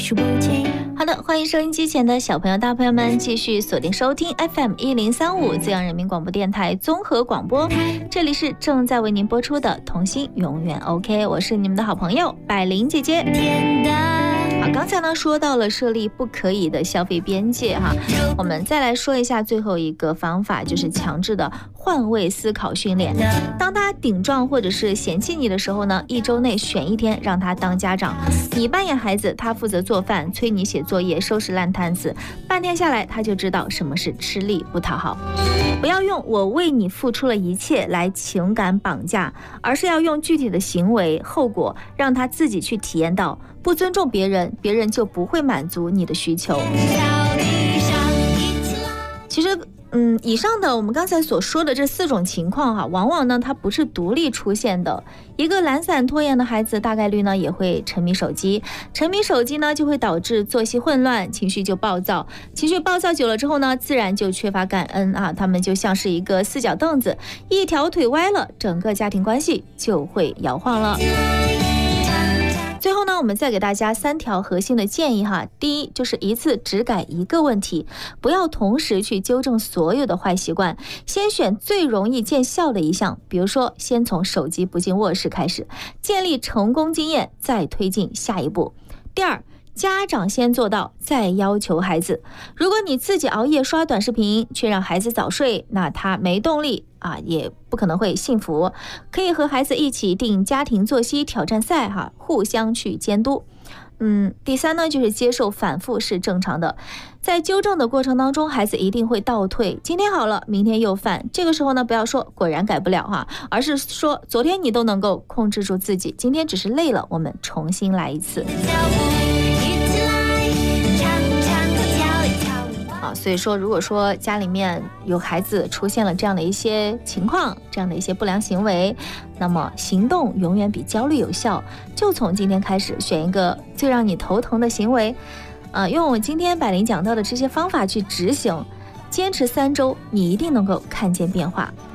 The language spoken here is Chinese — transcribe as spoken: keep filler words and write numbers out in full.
数不清。 好的，欢迎收音机前的小朋友大朋友们继续锁定收听 F M 一零三五资阳人民广播电台综合广播，这里是正在为您播出的童心永远 OK， 我是你们的好朋友百灵姐姐。好，刚才呢说到了设立不可以的消费边界哈，我们再来说一下最后一个方法，就是强制的换位思考训练。当他顶撞或者是嫌弃你的时候呢，一周内选一天让他当家长，你扮演孩子，他负责做饭、催你写作业、收拾烂摊子，半天下来他就知道什么是吃力不讨好。不要用我为你付出了一切来情感绑架，而是要用具体的行为后果让他自己去体验到，不尊重别人，别人就不会满足你的需求。其实嗯，以上的我们刚才所说的这四种情况哈，往往呢它不是独立出现的。一个懒散拖延的孩子，大概率呢也会沉迷手机，沉迷手机呢就会导致作息混乱，情绪就暴躁，情绪暴躁久了之后呢，自然就缺乏感恩啊，他们就像是一个四脚凳子，一条腿歪了，整个家庭关系就会摇晃了。最后呢，我们再给大家三条核心的建议哈。第一，就是一次只改一个问题，不要同时去纠正所有的坏习惯，先选最容易见效的一项，比如说先从手机不进卧室开始，建立成功经验，再推进下一步。第二，家长先做到，再要求孩子。如果你自己熬夜刷短视频，却让孩子早睡，那他没动力啊，也不可能会幸福。可以和孩子一起定家庭作息挑战赛哈，互相去监督。嗯，第三呢，就是接受反复是正常的，在纠正的过程当中，孩子一定会倒退，今天好了，明天又犯。这个时候呢，不要说果然改不了哈，而是说昨天你都能够控制住自己，今天只是累了，我们重新来一次。所以说，如果说家里面有孩子出现了这样的一些情况，这样的一些不良行为，那么行动永远比焦虑有效。就从今天开始，选一个最让你头疼的行为，呃，用我今天百灵讲到的这些方法去执行，坚持三周，你一定能够看见变化。